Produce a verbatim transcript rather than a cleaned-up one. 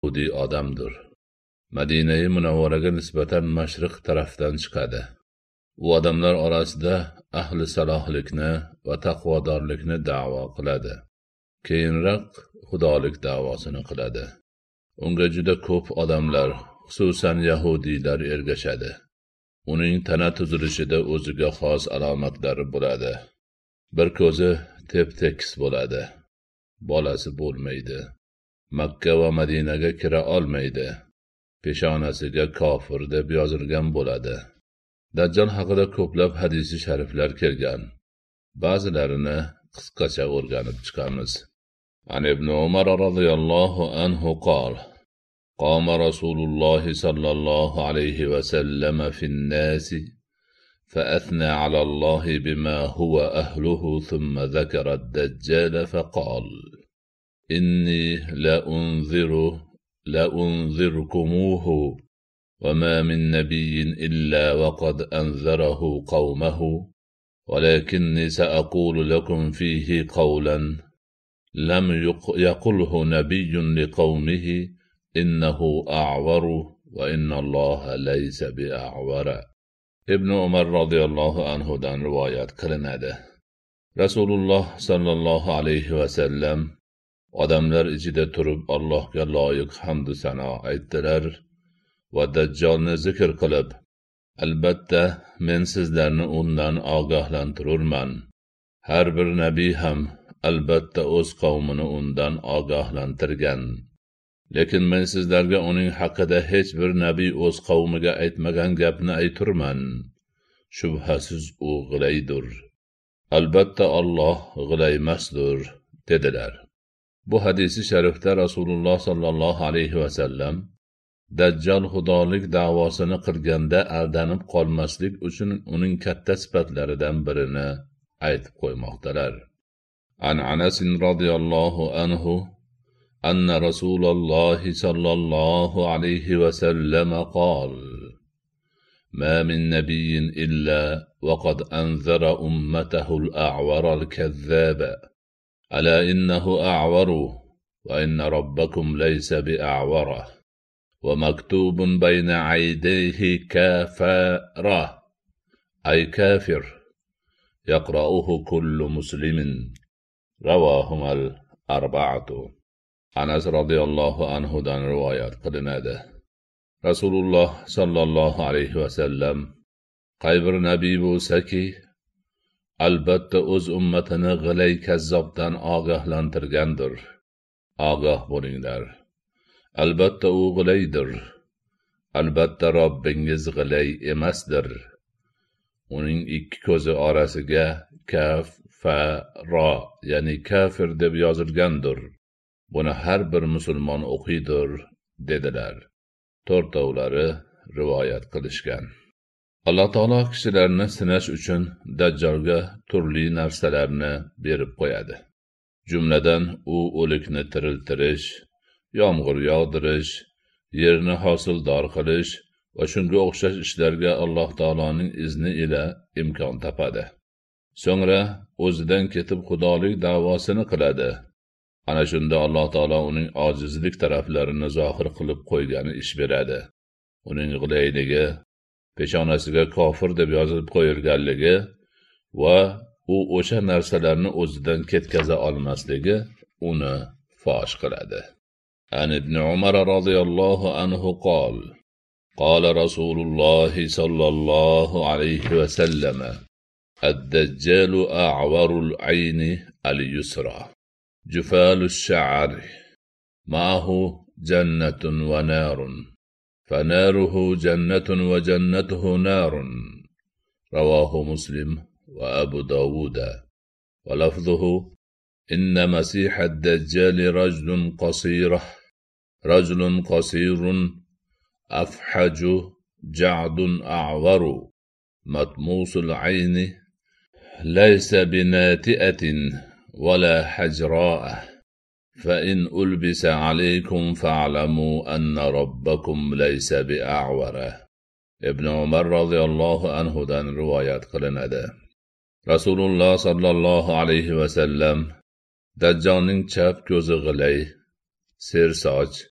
yahudiy odamdir. Madina-i Munavvaraga nisbatan mashriq tarafdan chiqadi. U odamlar orasida ahli salohlikni va taqvodorlikni da'vo qiladi. Keyinroq xudolik da'vosini qiladi. Unga juda ko'p odamlar, xususan yahudiylar ergashadi. Uning tana tuzilishida o'ziga xos alomatlari bo'ladi. Bir ko'zi tep-tekis bo'ladi. Bolasi bo'lmaydi. Makka va Madinaga kira olmaydi. Peshonasiga kofir deb yozilgan bo'ladi. Dajjal haqida ko'plab hadisi shariflar kelgan. Ba'zilarini qisqacha o'rganib chiqamiz. An ibn Umar radhiyallohu anhu qol: قام رسول الله صلى الله عليه وسلم في الناس فأثنى على الله بما هو أهله ثم ذكر الدجال فقال: إني لأنذر لأنذركموه وما من نبي إلا وقد أنذره قومه ولكني سأقول لكم فيه قولا لم يقله نبي لقومه إنه أعور وإن الله ليس بأعور. ibn Umar radhiyallohu anhu dan rivoyat qilinadi. Rasululloh sallallohu alayhi va sallam odamlar ichida turib Allohga loyiq hamd va sano aytdilar va Dajjolni zikr qilib: albatta men sizlarni undan ogohlantirurman. Har bir nabiy ham albatta o'z qavmini undan ogohlantirgan. Lekin men sizlarga uning haqida hech bir nabiy o'z qavmiga aytmagan gapni ayturman. Shubhasiz u g'ilaydir. Albatta Alloh g'ilaymasdir dedilar. Bu hadisi sharifda Rasululloh sallallohu alayhi va sallam Dajjal xudolik da'vosini qilganda aldanib qolmaslik uchun uning katta sifatlaridan birini aytib qo'ymoqdalar. An Anas radhiyallohu anhu أن رسول الله صلى الله عليه وسلم قال: ما من نبي إلا وقد أنذر أمته الأعور الكذاب ألا إنه أعور وإن ربكم ليس بأعوره ومكتوب بين عيديه كافرة أي كافر يقرأه كل مسلم. رواهما الأربعة. Anas radhiyallohu anhu dan rivoyat qilinadi. Rasululloh sallallohu alayhi va sallam qay bir nabiy bo'lsa-ki, albatta o'z ummatini g'ilay kazzobdan ogohlantirgandir. Ogoh bo'linglar. Albatta u g'ilaydir. Albatta Robbingiz g'ilay emasdir. Uning ikki ko'zi orasiga kaf fa ro, ya'ni kafir deb yozilgandir. Buni har bir musulmon o'qiydir dedilar. To'rtovlari rivoyat qilishgan. Alloh taolo kishilarni sinash uchun Dajjolga turli narsalarni berib qo'yadi. Jumladan u o'likni tiriltirish, yomg'ir yog'dirish, yerni hosildor qilish va shunga o'xshash ishlarga Alloh taoloning izni ila imkon topadi. So'ngra o'zidan ketib xudolik da'vosini qiladi. Ana shunda Alloh taolo uning ojizlik taraflarini zohir qilib qo'ygani ish beradi. Uning g'ilayligi, peshonasiga kofir deb yozilib qo'yilganligi va u o'sha narsalarni o'zidan ketkaza olmasligi uni fosh qiladi. An ibn Umar radhiyallohu anhu qol: قال رسول الله صلى الله عليه وسلم: الدجال أعور العين اليسرى جفال الشعر معه جنة ونار فناره جنة وجنته نار. رواه مسلم وأبو داود. ولفظه: إن مسيح الدجال رجل قصير رجل قصير أفحج جعد أعور مطموس العين ليس بناتئة ولا حجراء فإن ألبس عليكم فاعلموا أن ربكم ليس بأعور. ibn Umar radhiyallohu anhu dan rivoyat qilinadi. Rasululloh sallallohu alayhi va sallam Dajjolning chap ko'zi g'ilay, sersoch,